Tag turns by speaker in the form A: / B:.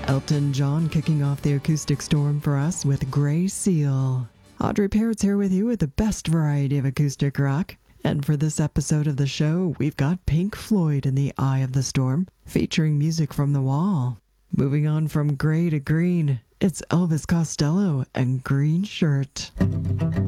A: Elton John kicking off the acoustic storm for us with Grey Seal. Audrey Parrott's here with you with the best variety of acoustic rock. And for this episode of the show, we've got Pink Floyd in the Eye of the Storm, featuring music from The Wall. Moving on from gray to green, it's Elvis Costello and Green Shirt.